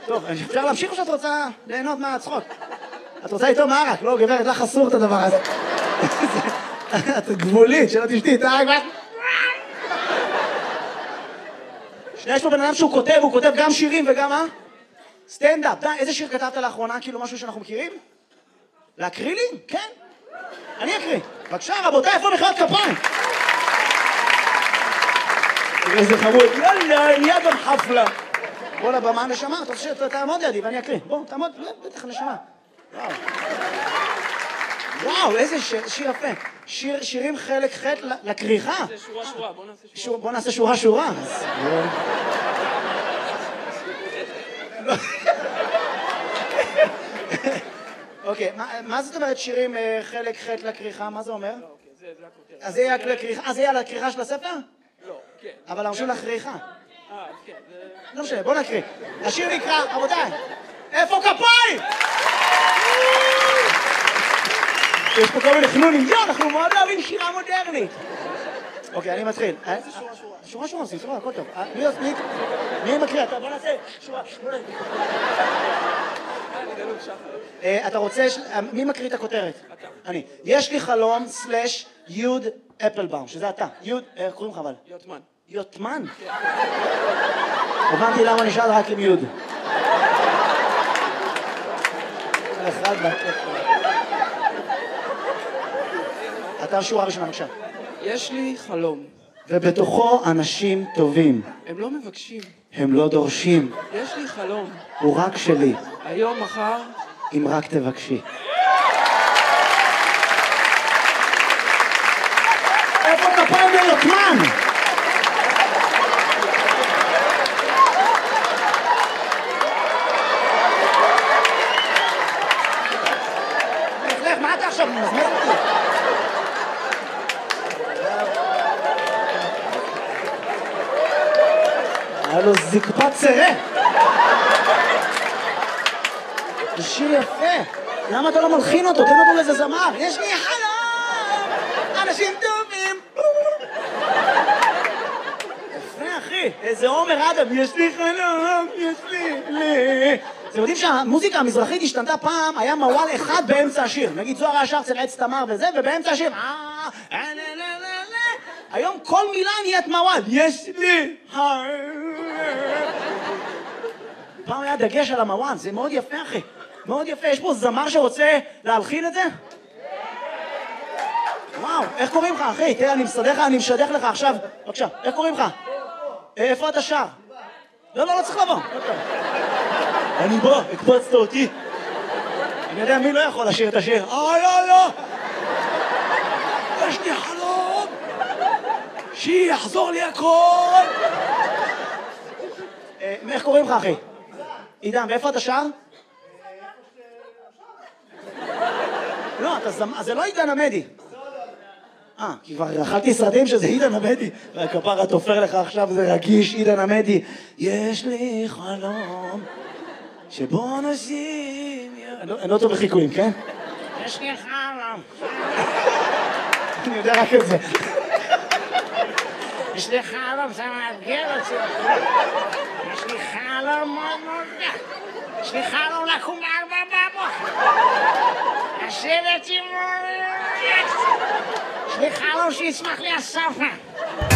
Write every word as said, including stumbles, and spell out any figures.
טוב, אפשר להמשיך או שאת רוצה ליהנות מהצחוק? את רוצה איתו מה רק? לא, גברת, לך אסור את הדבר הזה. את גבולית, שלא תשתי איתה. יש פה בן אדם שהוא כותב, הוא כותב גם שירים וגם מה? סטנדאפ. די, איזה שיר כתבת לאחרונה? כאילו משהו שאנחנו מכירים? להקריא לי? כן. אני אקריא. בבקשה, רבותיי, איפה מחיאות כפיים? איזה חמוד. יאללה, נהיה גם חפלה. בוא לבמה נשמה, אתה רוצה שתעמוד לידי ואני אקריא. בוא, תעמוד, בטח נשמה. וואו. וואו, איזה שיר יפה. שירים חלק חטא לקריחה. זה שורה שורה, בוא נעשה שורה. בוא נעשה שורה שורה. אוקיי, מה זאת אומרת שירים חלק חטא לקריחה? מה זה אומר? זה הכותרת. אז זה יהיה לקריחה? אז זה יהיה לקריחה של הספר? לא, כן. אבל אמרו לקריחה. אה, כן. לא משנה, בוא נקריא. השיר נקרא, רבותיי, איפה כפיים? יש פה כל מיני חנונים, יו, אנחנו מאוד אוהבים שירה מודרנית. אוקיי, אני מתחיל. איזה שורה שורה? שורה שורה, סליחה, הכל טוב. מי מקריא? אתה בוא נעשה שורה שורה. אתה רוצה, מי מקריא את הכותרת? אתה. אני. יש לי חלום סלש יוד אפלבאום, שזה אתה. יוד, איך קוראים לך אבל? יוטמן. יוטמן? הבנתי למה נשאל רק עם יוד. אחד אתה שורה ראשונה, בבקשה. יש לי חלום. ובתוכו אנשים טובים. הם לא מבקשים. הם לא דורשים. יש לי חלום. הוא רק שלי. היום, מחר. אם רק תבקשי. איפה כפיים ליוטמן? לך, מה אתה עכשיו מזמז אותי? היה לו זקפת צרה. זה שיר יפה. למה אתה לא מלחין אותו? תן אותו לאיזה זמר. יש לי חלום, אנשים טובים. יפה, אחי. איזה עומר אדם. יש לי חלום, יש לי... לי. אתם יודעים שהמוזיקה המזרחית השתנתה פעם, היה מוואל אחד באמצע השיר. נגיד זוהר היה שר אצל עץ תמר וזה, ובאמצע השיר... היום כל מילה נהיית מוואל. יש לי חלום. פעם היה דגש על המוואל, זה מאוד יפה, אחי. מאוד יפה. יש פה זמר שרוצה להלחין את זה? וואו, איך קוראים לך, אחי? תראה, אני מסדר לך, אני משדך לך עכשיו. בבקשה, איך קוראים לך? איפה אתה שר? לא, לא, לא צריך לבוא. אני בא, הקפצת אותי. אני יודע מי לא יכול לשיר את השיר. אה, לא, לא. יש לי חלום. שיחזור לי הכל. איך קוראים לך, אחי? עידן, ואיפה אתה שר? לא, זה לא עידן עמדי. אה, כי כבר אכלתי סרטים שזה עידן עמדי. והכפרה תופר לך עכשיו, זה רגיש, עידן עמדי. יש לי חלום שבו נשים... אני לא טוב בחיקויים, כן? יש לי חלום. אני יודע רק את זה. יש לי חלום, זה מאתגר אותי. יש לי חלום מאוד מאוד גדול. יש לי חלום לקום בארבע בבוקר. לשבת עם... יש לי חלום שיצמח לי הספה.